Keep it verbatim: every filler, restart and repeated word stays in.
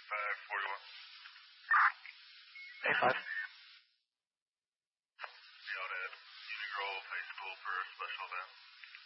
five forty-one. A five. The out at Union Grove High School for a special event.